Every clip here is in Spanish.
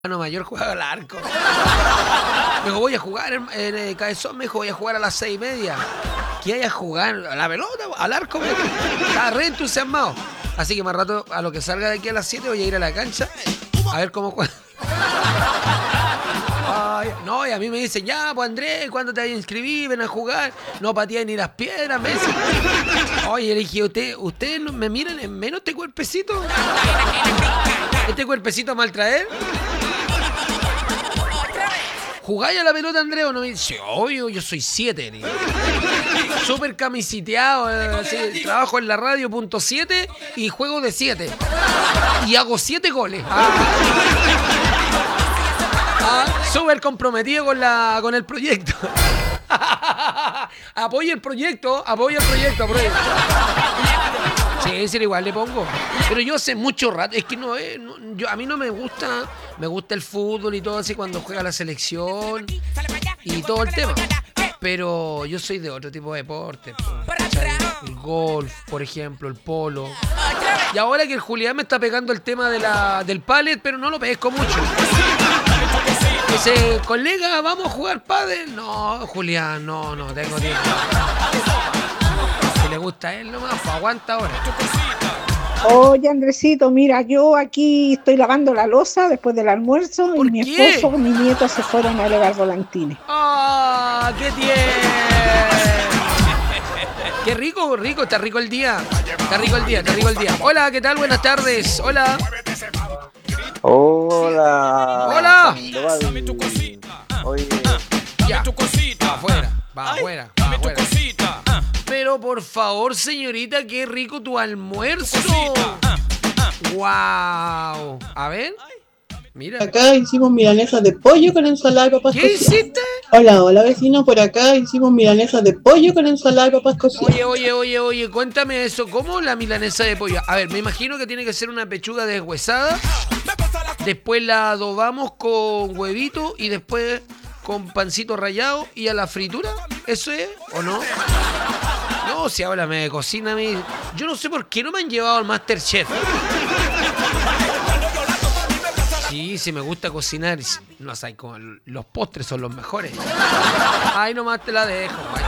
hermano mayor jugaba al arco. Me dijo, voy a jugar en el Cabezón, me dijo, voy a jugar a las 6:30. ¿Qué hay a jugar? ¿A la pelota? ¿Al arco? Estaba re entusiasmado. Así que más rato, a lo que salga de aquí a las 7, voy a ir a la cancha a ver cómo juega. No, y a mí me dicen, ya, pues Andrés, ¿cuándo te vas a inscribir? Ven a jugar. No pateas ni las piedras, me dicen. Oye, le dije, ¿ustedes me miran en menos este cuerpecito? ¿Este cuerpecito a maltraer? ¿Jugáis a la pelota, Andrés, o no? Me dice, obvio, yo soy 7. Súper camisiteado, así, trabajo en la radio .7 y juego de 7. Y hago 7 goles. Súper comprometido con el proyecto. Apoya el proyecto. Sí, sí, igual le pongo. Pero yo hace mucho rato, es que a mí no me gusta el fútbol y todo así cuando juega la selección y todo el tema. Pero yo soy de otro tipo de deporte. El golf, por ejemplo, el polo. Y ahora que el Julián me está pegando el tema del pádel, pero no lo pesco mucho. Dice, colega, ¿vamos a jugar pádel? No, Julián, no tengo tiempo. Si le gusta a él nomás, pues aguanta ahora. Oye, Andresito, mira, yo aquí estoy lavando la loza después del almuerzo y mi esposo y mi nieto se fueron a elevar volantines. ¡Ah, qué tierno! Qué rico, está rico el día. Está rico el día. Hola, ¿qué tal? Buenas tardes. Hola. Hola. Oye. Ya. Va afuera. Pero por favor, señorita, qué rico tu almuerzo. ¡Wow! A ver. Mira. Acá hicimos milanesas de pollo con ensalada de papas cocidas. ¿Qué hiciste? Hola, vecino, por acá hicimos milanesas de pollo con ensalada de papas cocidas. Oye, cuéntame eso. ¿Cómo la milanesa de pollo? A ver, me imagino que tiene que ser una pechuga deshuesada. Después la adobamos con huevito y después con pancito rallado y a la fritura. ¿Eso es o no? No, si háblame de cocina a mí. Yo no sé por qué no me han llevado al Masterchef. Sí, me gusta cocinar. No sé, los postres son los mejores. Ay, nomás te la dejo, güey.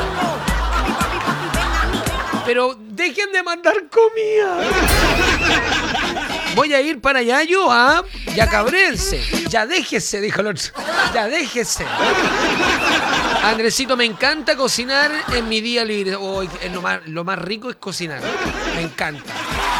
Pero dejen de mandar comida. Voy a ir para allá yo, Ya cabrense. Ya déjese, dijo el otro. Ya déjese. Andresito, me encanta cocinar en mi día libre. Lo más rico es cocinar. Me encanta.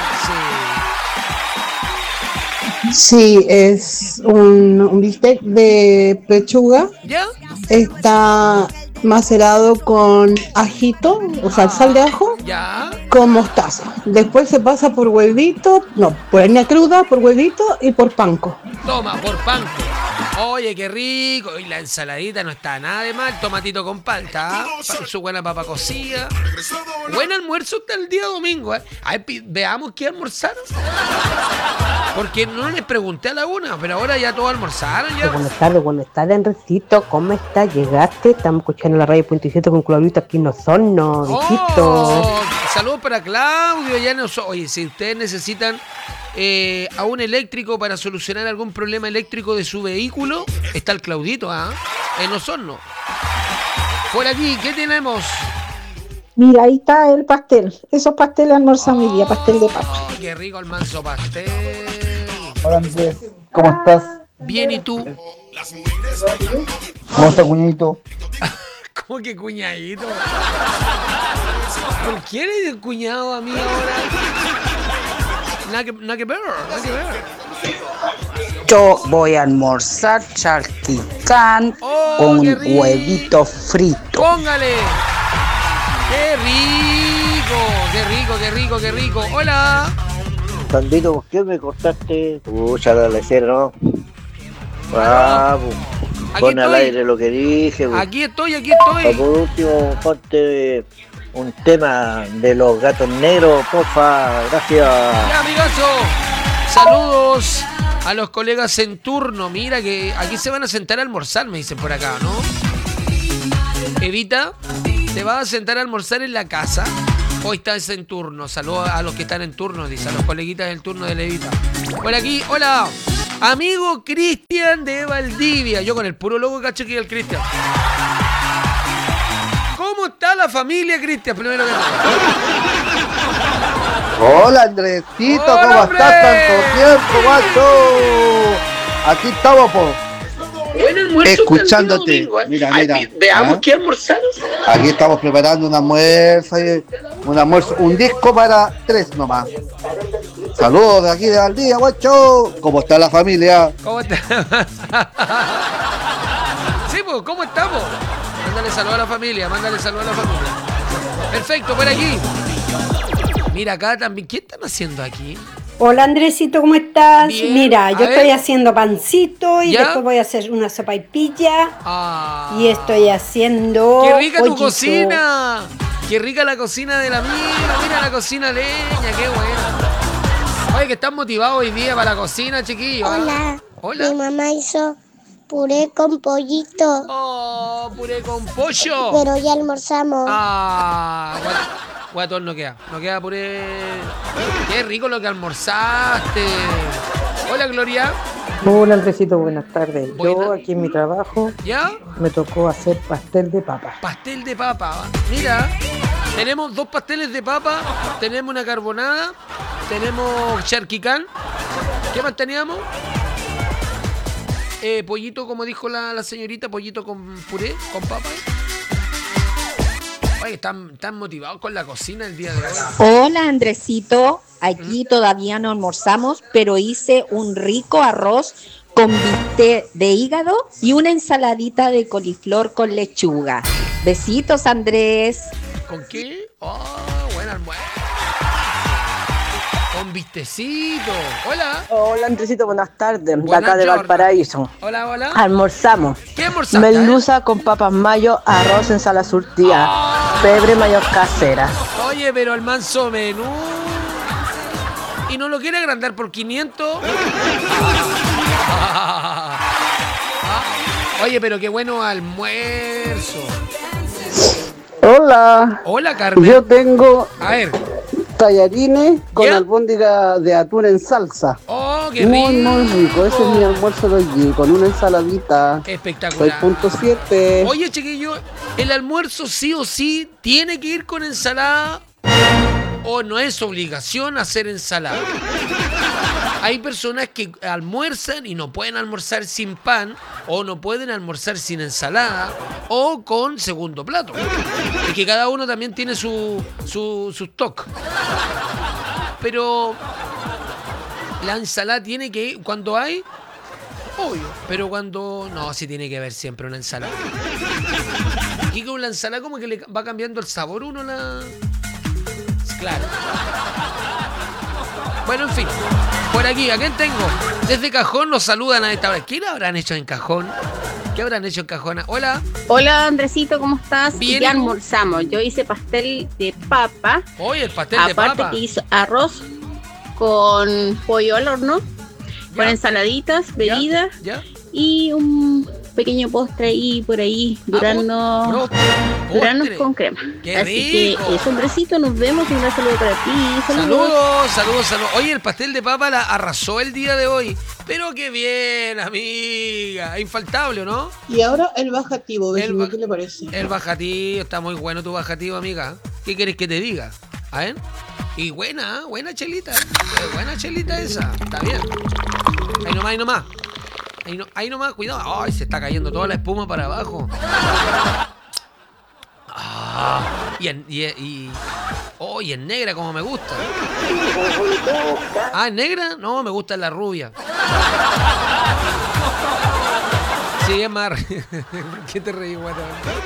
Sí, es un bistec de pechuga. ¿Ya? Está macerado con ajito, o sea, sal de ajo, ¿ya? Con mostaza. Después se pasa por huevito, por harina cruda, por huevito y por panko. Toma, por panko. Oye, qué rico. Y la ensaladita no está nada de mal. Tomatito con palta, su buena papa cocida. Buen almuerzo hasta el día domingo, Ay, veamos qué almorzaron. Porque no les pregunté a la una, pero ahora ya todos almorzaron ya. Buenas tardes, Enrecito. ¿Cómo estás? ¿Llegaste? Estamos escuchando la radio .7 con Claudito aquí en Osorno, viejito. Saludos para Claudio. Oye, si ustedes necesitan a un eléctrico para solucionar algún problema eléctrico de su vehículo, está el Claudito, en Osorno. Por aquí, ¿qué tenemos? Mira, ahí está el pastel. Esos pasteles almorzan mi día, pastel de papa. Qué rico el manso pastel. Hola, Andrés. ¿Cómo estás? Bien, ¿y tú? ¿Cómo está, cuñadito? ¿Cómo que cuñadito? ¿Por qué eres el cuñado a mí ahora? Nada que ver. Yo voy a almorzar charquicán con huevito frito. ¡Póngale! ¡Qué rico! ¡Hola! Sandito, ¿por qué me cortaste? Pucha, la lecera, ¿no? Pon al aire lo que dije. Aquí estoy. Por último, ponte un tema de los gatos negros, porfa. Gracias. Ya, amigazo. Saludos a los colegas en turno. Mira que aquí se van a sentar a almorzar, me dicen por acá, ¿no? Evita, ¿te vas a sentar a almorzar en la casa? Hoy estás en turno. Saludos a los que están en turno, dice, a los coleguitas del turno de Levita. Por aquí, hola. Amigo Cristian de Valdivia. Yo con el puro logo cacho que es el Cristian. ¿Cómo está la familia, Cristian? Primero que nada. Hola, Andresito, Hola, ¿cómo hombre. estás? Tanto tiempo, macho. Aquí estamos, po. Buen almuerzo, Escuchándote. el domingo, ¿eh? Mira, Ay, mira. veamos ¿Ah? qué almorzar. Aquí estamos preparando un almuerzo, un disco para 3 nomás. Saludos de aquí de Valdivia, guacho. ¿Cómo está la familia? ¿Cómo estás? Sí, pues, ¿cómo estamos? Mándale saludos a la familia, Perfecto, por aquí. Mira acá también. ¿Qué están haciendo aquí? Hola Andresito, ¿cómo estás? Bien. Mira, A yo ver. estoy haciendo pancito y ¿Ya? después voy a hacer una sopaipilla Ah, y estoy haciendo ¡qué rica tu pollito. cocina! ¡Qué rica la cocina del amigo! Mira la cocina leña, qué buena. Oye, que están motivados hoy día para la cocina, chiquillos. ¿Ah? Hola. Mi Hola. mamá hizo puré con pollito, Oh, puré con pollo. pero ya almorzamos. Ah, guatón no queda puré. Qué rico lo que almorzaste. Hola, Gloria. Hola Andresito, buenas tardes. Buena. Yo aquí en mi trabajo ¿Ya? me tocó hacer pastel de papa. Pastel de papa. Mira, tenemos 2 pasteles de papa, tenemos una carbonada, tenemos charquicán. ¿Qué más teníamos? Pollito, como dijo la señorita, pollito con puré, con papa. Oye, están motivados con la cocina el día de hoy. Hola Andresito, aquí todavía no almorzamos, pero hice un rico arroz con bistec de hígado y una ensaladita de coliflor con lechuga. Besitos Andrés. ¿Con qué? Oh, buen almuerzo. Con vistecito. Hola. Hola Andresito, buenas tardes. De Buenas, acá de Jordan. Valparaíso. Hola, hola. Almorzamos. ¿Qué almorzaste? Merluza con papas mayo, arroz, ensalada surtida, pebre mayo casera. Oye, pero el manso menú. ¿Y no lo quiere agrandar por 500? Oye, pero qué bueno almuerzo. Hola. Hola, Carmen. Yo tengo A ver. tallarines con ¿Ya? albóndiga de atún en salsa. Oh, qué Muy, rico. muy rico. Ese es mi almuerzo de hoy, con una ensaladita. Espectacular. 6.7. Oye, chiquillo, el almuerzo sí o sí tiene que ir con ensalada o no es obligación hacer ensalada. Hay personas que almuerzan y no pueden almorzar sin pan o no pueden almorzar sin ensalada o con segundo plato. Es que cada uno también tiene su stock. Pero la ensalada tiene que ir cuando hay, obvio, pero cuando no, sí tiene que haber siempre una ensalada. Y con la ensalada como que le va cambiando el sabor uno la... Claro. Bueno, en fin. Por aquí, ¿a quién tengo? Desde Cajón nos saludan a esta hora. ¿Qué le habrán hecho en Cajón? ¿Qué habrán hecho en Cajón? Hola. Hola Andresito, ¿cómo estás? Bien, Ya ¿y tú? almorzamos. Yo hice pastel de papa. Oye, el pastel de Aparte papa. que hizo arroz con pollo al horno, con ensaladitas, bebida ¿Ya? y un pequeño postre ahí por ahí, duranos con crema. ¡Qué Así rico! que eso, Andresito, nos vemos. Un gran saludo para ti. Saludos. Saludos. Oye, el pastel de papa la arrasó el día de hoy. Pero qué bien, amiga. Infaltable, ¿no? Y ahora el bajativo, vecino, ¿qué le parece? El bajativo, está muy bueno tu bajativo, amiga. ¿Qué quieres que te diga? A ver. Y buena chelita. Buena chelita esa. Está bien. Ahí nomás. Ahí nomás, cuidado. Ay, se está cayendo toda la espuma para abajo. Y en negra como me gusta. ¿En negra? No, me gusta la rubia. Sí, es más. ¿Por qué te reí, guata?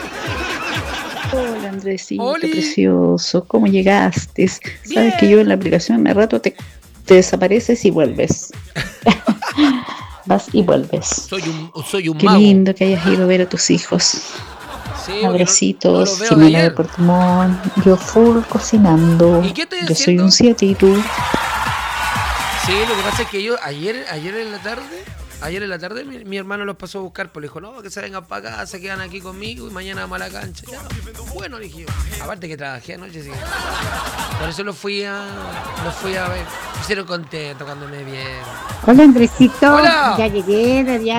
Hola Andresito, ¡Oli! precioso, ¿cómo llegaste? Bien. Sabes que yo en la aplicación de rato te desapareces y vuelves. Vas y vuelves. Soy un Qué mago. lindo que hayas ido a ver a tus hijos. Sí, porque Abracitos, no los veo de Jimena de ayer. Puerto Montt. Yo full cocinando. ¿Y qué estoy Yo soy haciendo? un 7 y tú. Sí, lo que pasa es que yo ayer en la tarde Ayer en la tarde mi hermano los pasó a buscar, pues le dijo, no, que se vengan para acá, se quedan aquí conmigo y mañana vamos a la cancha. Ya, bueno, le dije, aparte que trabajé anoche, sí. Por eso los fui a ver. Me hicieron contento cuando me vieron. Hola Andresito, Hola. ya llegué de viaje.